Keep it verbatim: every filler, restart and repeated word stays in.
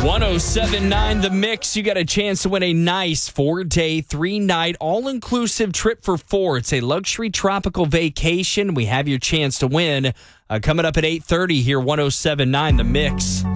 one oh seven point nine The Mix. You got a chance to win a nice four-day, three-night, all-inclusive trip for four. It's a luxury tropical vacation. We have your chance to win uh, coming up at eight thirty here, one oh seven point nine The Mix.